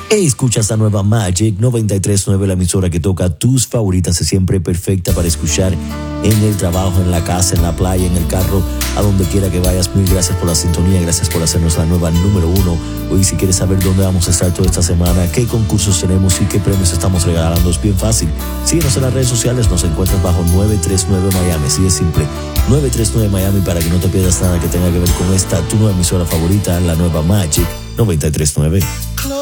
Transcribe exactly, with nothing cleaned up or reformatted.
Escuchas la nueva Magic noventa y tres punto nueve, la emisora que toca tus favoritas, es siempre perfecta para escuchar en el trabajo, en la casa, en la playa, en el carro, a donde quiera que vayas. Mil gracias por la sintonía, gracias por hacernos la nueva número uno. Hoy, si quieres saber dónde vamos a estar toda esta semana, qué concursos tenemos y qué premios estamos regalando, es bien fácil. Síguenos en las redes sociales, nos encuentras bajo nueve tres nueve Miami, así es simple, nueve tres nueve Miami, para que no te pierdas nada que tenga que ver con esta, tu nueva emisora favorita, la nueva Magic noventa y tres punto nueve.